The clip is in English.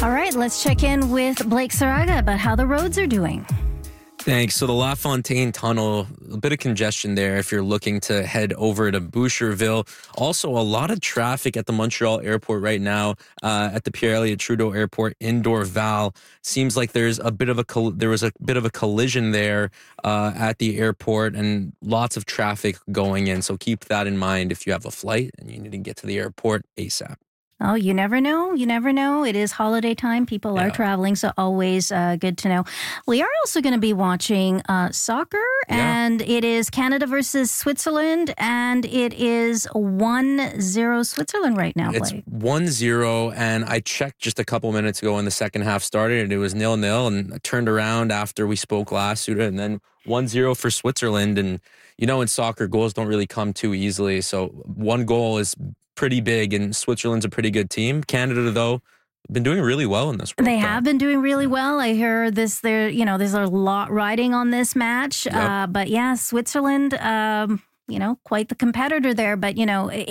All right, let's check in with Blake Saraga about how the roads are doing. Thanks. So the LaFontaine Tunnel, a bit of congestion there if you're looking to head over to Boucherville. Also, a lot of traffic at the Montreal airport right now, at the Pierre-Elliott Trudeau Airport in Dorval. Seems like there was a bit of a collision there at the airport, and lots of traffic going in. So keep that in mind if you have a flight and you need to get to the airport ASAP. Oh, you never know. You never know. It is holiday time. People are traveling, so always good to know. We are also going to be watching soccer, and it is Canada versus Switzerland, and it is 1-0 Switzerland right now, Blake. It's 1-0, and I checked just a couple minutes ago when the second half started, and it was 0-0, and I turned around after we spoke last, and then 1-0 for Switzerland. And, in soccer, goals don't really come too easily, so one goal is pretty big, and Switzerland's a pretty good team. Canada, though, been doing really well in this World They Cup. have been doing really well. I hear there's a lot riding on this match. Yep. But yeah, Switzerland, quite the competitor there. But,